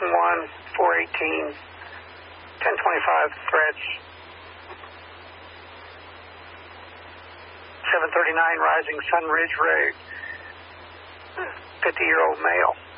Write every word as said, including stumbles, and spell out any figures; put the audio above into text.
one, four eighteen, ten twenty-five threats. seven thirty-nine Rising Sun Ridge Road, fifty-year-old male.